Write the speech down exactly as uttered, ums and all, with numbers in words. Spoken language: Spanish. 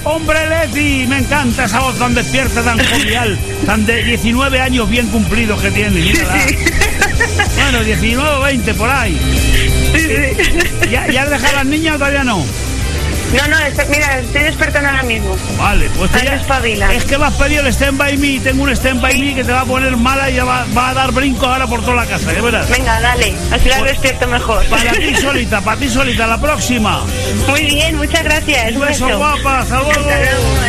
Hombre, Leti, me encanta esa voz tan despierta, tan jovial, tan de diecinueve años bien cumplidos que tiene. Mírala. Bueno, diecinueve o veinte, por ahí. Sí, sí. ¿Ya, ¿Ya has dejado a las niñas o todavía no? No, no, estoy, mira, estoy despertando ahora mismo. Vale, pues Ahí ya, espabila. es que me has pedido el Stand By Me. Tengo un Stand By Me que te va a poner mala y ya va, va a dar brinco ahora por toda la casa, ¿ya verás? Venga, dale, así la Pues, despierto mejor. Para ti solita, para ti solita, la próxima. Muy bien, muchas gracias. Un beso, guapa, hasta luego. Hasta luego.